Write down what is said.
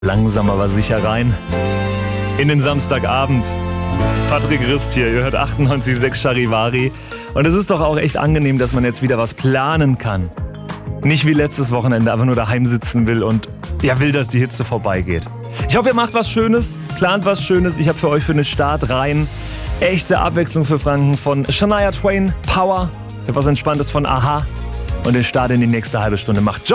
Langsam aber sicher rein in den Samstagabend. Patrick Rist hier, ihr hört 98,6 Charivari. Und es ist doch auch echt angenehm, dass man jetzt wieder was planen kann. Nicht wie letztes Wochenende einfach nur daheim sitzen will und will, dass die Hitze vorbeigeht. Ich hoffe, ihr macht was Schönes, plant was Schönes. Ich habe für euch für den Start rein echte Abwechslung für Franken von Shania Twain, Power, für was Entspanntes von Aha und den Start in die nächste halbe Stunde macht